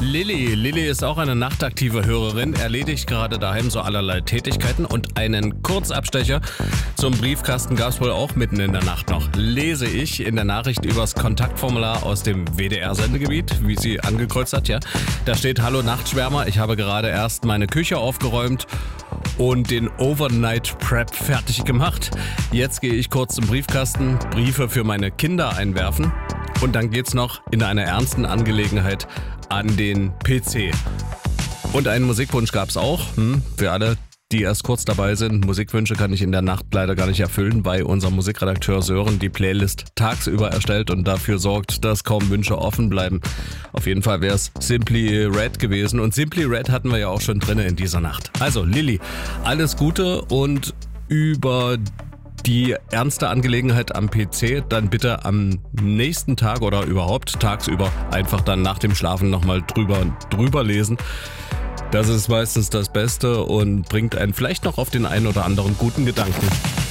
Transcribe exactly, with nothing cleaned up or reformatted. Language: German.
Lilly. Lilly ist auch eine nachtaktive Hörerin, erledigt gerade daheim so allerlei Tätigkeiten und einen Kurzabstecher zum Briefkasten gab es wohl auch mitten in der Nacht noch. Lese ich in der Nachricht übers Kontaktformular aus dem W D R-Sendegebiet, wie sie angekreuzt hat, ja. Da steht: Hallo Nachtschwärmer, ich habe gerade erst meine Küche aufgeräumt und den Overnight Prep fertig gemacht. Jetzt gehe ich kurz zum Briefkasten, Briefe für meine Kinder einwerfen und dann geht's noch in einer ernsten Angelegenheit an den P C. Und einen Musikwunsch gab's auch, hm, für alle, die erst kurz dabei sind. Musikwünsche kann ich in der Nacht leider gar nicht erfüllen, weil unser Musikredakteur Sören die Playlist tagsüber erstellt und dafür sorgt, dass kaum Wünsche offen bleiben. Auf jeden Fall wäre es Simply Red gewesen und Simply Red hatten wir ja auch schon drin in dieser Nacht. Also Lilly, alles Gute und über die ernste Angelegenheit am P C dann bitte am nächsten Tag oder überhaupt tagsüber einfach dann nach dem Schlafen nochmal drüber, drüber lesen. Das ist meistens das Beste und bringt einen vielleicht noch auf den einen oder anderen guten Gedanken.